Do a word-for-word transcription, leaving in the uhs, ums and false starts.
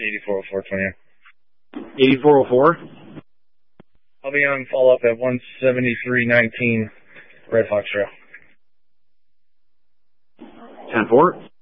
eighty-four oh four, twenty. eighty-four oh four? I'll be on follow-up at one seventy-three nineteen Red Fox Trail. ten four?